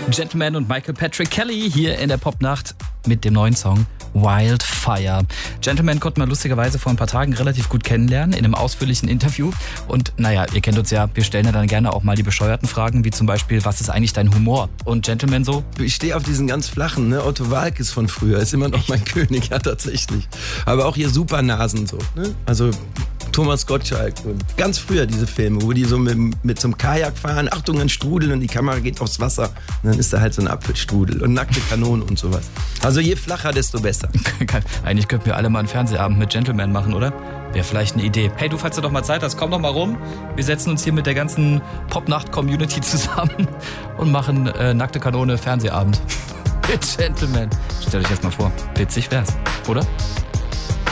Gentleman und Michael Patrick Kelly hier in der Popnacht mit dem neuen Song Wildfire. Gentleman konnten wir lustigerweise vor ein paar Tagen relativ gut kennenlernen in einem ausführlichen Interview. Und naja, ihr kennt uns ja, wir stellen ja dann gerne auch mal die bescheuerten Fragen, wie zum Beispiel, was ist eigentlich dein Humor? Und Gentleman so? Ich stehe auf diesen ganz flachen, ne? Otto Waalkes von früher ist immer noch mein König, ja tatsächlich. Aber auch hier Supernasen so, ne? Also Thomas Gottschalk und ganz früher diese Filme, wo die so mit so einem Kajak fahren, Achtung, ein Strudel und die Kamera geht aufs Wasser und dann ist da halt so ein Apfelstrudel und nackte Kanonen und sowas. Also je flacher, desto besser. Eigentlich könnten wir alle mal einen Fernsehabend mit Gentleman machen, oder? Wäre vielleicht eine Idee. Hey, du, falls du doch mal Zeit hast, komm doch mal rum. Wir setzen uns hier mit der ganzen Popnacht-Community zusammen und machen nackte Kanone Fernsehabend mit Gentleman. Stellt euch das mal vor. Witzig wär's, oder?